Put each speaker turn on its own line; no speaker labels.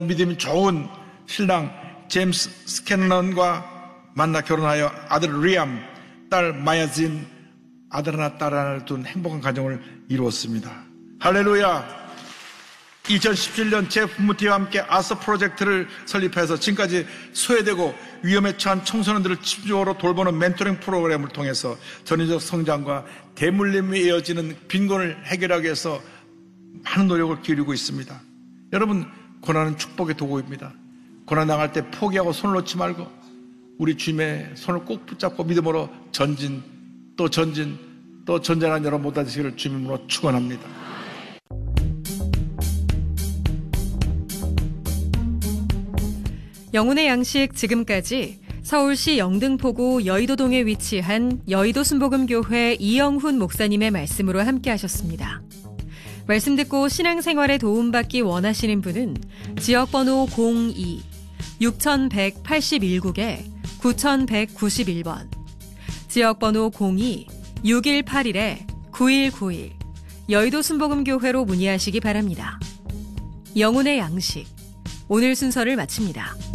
믿음이 좋은 신랑 제임스 스캔런과 만나 결혼하여 아들 리암, 딸 마야진, 아들 하나 딸 하나를 둔 행복한 가정을 이루었습니다. 할렐루야. 2017년 제 부모팀과 함께 아서 프로젝트를 설립해서 지금까지 소외되고 위험에 처한 청소년들을 집중적으로 돌보는 멘토링 프로그램을 통해서 전인적 성장과 대물림에 이어지는 빈곤을 해결하기 위해서 많은 노력을 기울이고 있습니다. 여러분, 고난은 축복의 도구입니다. 고난 당할 때 포기하고 손을 놓지 말고 우리 주님의 손을 꼭 붙잡고 믿음으로 전진 또 전진하는 여러분 모두 되시기를 주님으로 축원합니다.
영혼의 양식 지금까지 서울시 영등포구 여의도동에 위치한 여의도 순복음교회 이영훈 목사님의 말씀으로 함께 하셨습니다. 말씀 듣고 신앙생활에 도움받기 원하시는 분은 지역번호 02-6181개 9191번, 지역번호 02-6181-9191 여의도 순복음교회로 문의하시기 바랍니다. 영혼의 양식, 오늘 순서를 마칩니다.